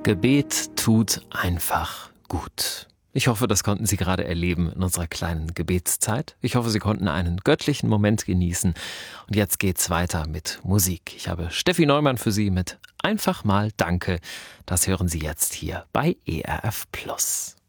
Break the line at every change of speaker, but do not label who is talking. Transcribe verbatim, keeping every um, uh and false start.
Gebet tut einfach gut. Ich hoffe, das konnten Sie gerade erleben in unserer kleinen Gebetszeit. Ich hoffe, Sie konnten einen göttlichen Moment genießen. Und jetzt geht's weiter mit Musik. Ich habe Steffi Neumann für Sie mit Einfach mal Danke. Das hören Sie jetzt hier bei E R F Plus.